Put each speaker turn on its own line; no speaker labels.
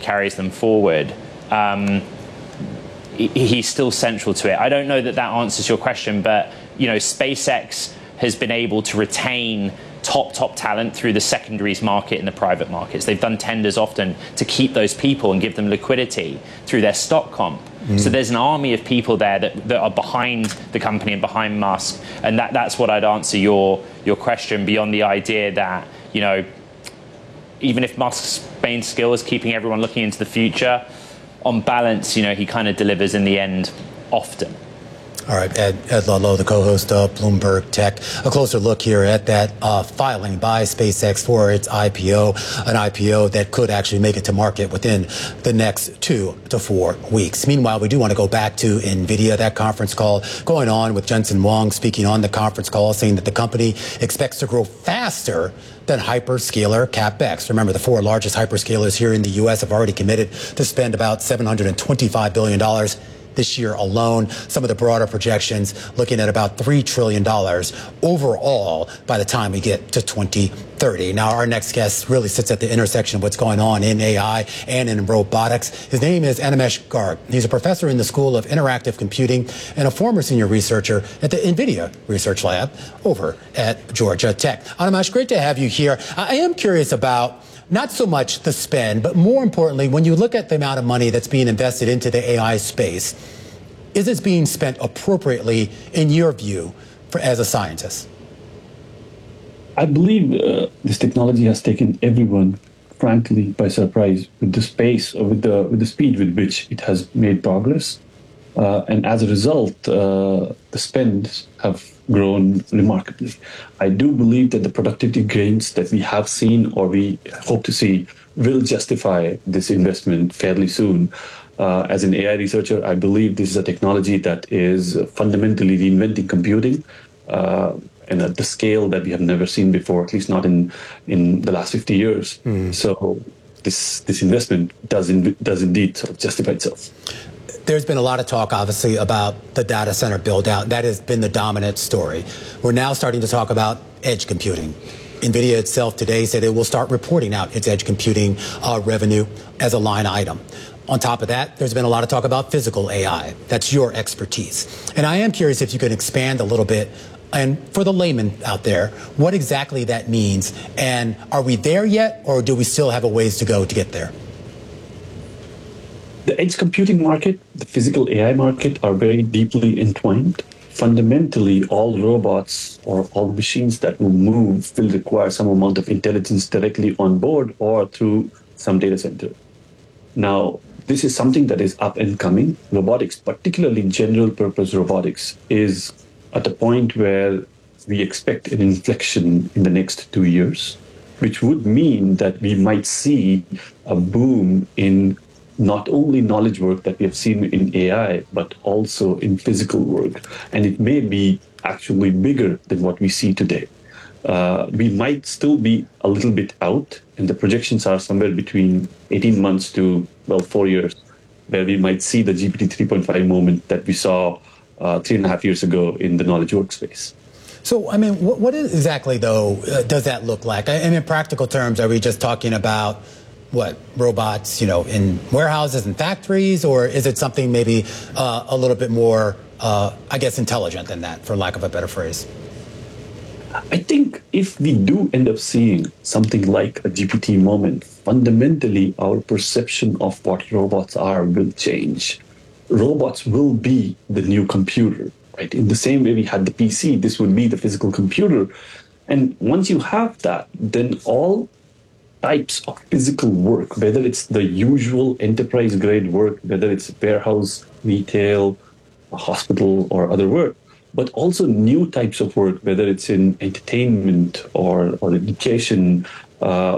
carries them forward, he's still central to it. I don't know that that answers your question, but SpaceX has been able to retain top talent through the secondaries market and the private markets. They've done tenders often to keep those people and give them liquidity through their stock comp. So there's an army of people there that are behind the company and behind Musk, and that's what I'd answer your question, beyond the idea that even if Musk's main skill is keeping everyone looking into the future, on balance, he kind of delivers in the end often.
All right, Ed Ludlow, the co-host of Bloomberg Tech. A closer look here at that filing by SpaceX for its IPO, an IPO that could actually make it to market within the next 2 to 4 weeks. Meanwhile, we do want to go back to NVIDIA, that conference call going on with Jensen Huang speaking on the conference call, saying that the company expects to grow faster than hyperscaler CapEx. Remember, the 4 largest hyperscalers here in the U.S. have already committed to spend about $725 billion this year alone. Some of the broader projections looking at about $3 trillion overall by the time we get to 2030. Now, our next guest really sits at the intersection of what's going on in AI and in robotics. His name is Animesh Garg. He's a professor in the School of Interactive Computing and a former senior researcher at the NVIDIA Research Lab over at Georgia Tech. Animesh, great to have you here. I am curious about not so much the spend, but more importantly, when you look at the amount of money that's being invested into the AI space, is it being spent appropriately in your view as a scientist?
I believe this technology has taken everyone, frankly, by surprise with the space, or with the speed with which it has made progress. And as a result, the spends have grown remarkably. I do believe that the productivity gains that we have seen, or we hope to see, will justify this investment fairly soon. As an AI researcher, I believe this is a technology that is fundamentally reinventing computing and at the scale that we have never seen before, at least not in the last 50 years. So this investment does indeed sort of justify itself.
There's been a lot of talk, obviously, about the data center build-out. That has been the dominant story. We're now starting to talk about edge computing. NVIDIA itself today said it will start reporting out its edge computing revenue as a line item. On top of that, there's been a lot of talk about physical AI. That's your expertise. And I am curious if you could expand a little bit, and for the layman out there, what exactly that means. And are we there yet, or do we still have a ways to go to get there?
The edge computing market, the physical AI market are very deeply entwined. Fundamentally, all robots or all machines that will move will require some amount of intelligence directly on board or through some data center. Now, this is something that is up and coming. Robotics, particularly general purpose robotics, is at a point where we expect an inflection in the next 2 years, which would mean that we might see a boom in not only knowledge work that we have seen in AI, but also in physical work. And it may be actually bigger than what we see today. We might still be a little bit out, and the projections are somewhere between 18 months to, 4 years, where we might see the GPT 3.5 moment that we saw 3.5 years ago in the knowledge workspace.
So, I mean, what exactly, though, does that look like? And in practical terms, are we just talking about robots, in warehouses and factories, or is it something maybe a little bit more, intelligent than that, for lack of a better phrase?
I think if we do end up seeing something like a GPT moment, fundamentally our perception of what robots are will change. Robots will be the new computer, right? In the same way we had the PC, this would be the physical computer. And once you have that, then all types of physical work, whether it's the usual enterprise grade work, whether it's warehouse, retail, a hospital, or other work, but also new types of work, whether it's in entertainment or education,